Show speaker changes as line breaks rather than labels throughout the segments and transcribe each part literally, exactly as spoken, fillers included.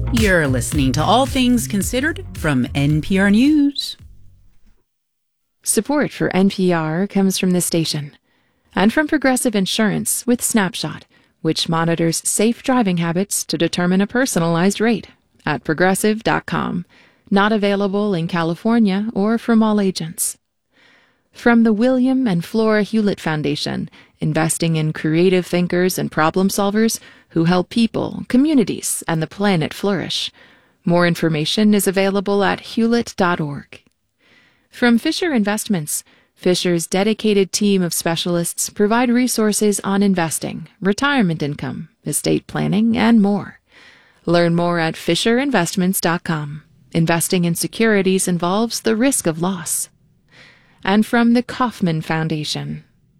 You're listening to All Things Considered from N P R News.
Support for N P R comes from this station and from Progressive Insurance with Snapshot, which monitors safe driving habits to determine a personalized rate at progressive dot com. Not available in California or from all agents. From the William and Flora Hewlett Foundation, investing in creative thinkers and problem solvers who help people, communities, and the planet flourish. More information is available at hewlett dot org. From Fisher Investments, Fisher's dedicated team of specialists provide resources on investing, retirement income, estate planning, and more. Learn more at fisher investments dot com. Investing in securities involves the risk of loss. And from the Kauffman Foundation.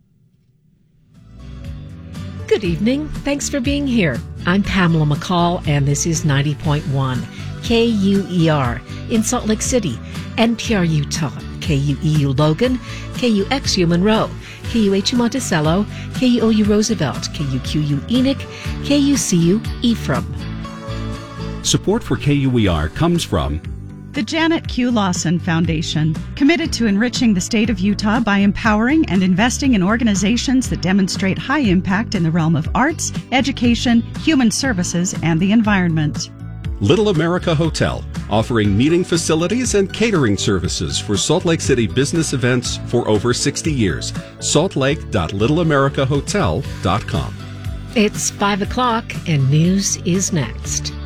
Good evening. Thanks for being here. I'm Pamela McCall, and this is ninety point one K U E R in Salt Lake City, N P R Utah, K U E U Logan, K U X U Monroe, K U H U Monticello, K U O U Roosevelt, K U Q U Enoch, K U C U Ephraim.
Support for K U E R comes from
the Janet Q. Lawson Foundation, committed to enriching the state of Utah by empowering and investing in organizations that demonstrate high impact in the realm of arts, education, human services, and the environment.
Little America Hotel, offering meeting facilities and catering services for Salt Lake City business events for over sixty years. salt lake dot little america hotel dot com.
It's five o'clock, and news is next.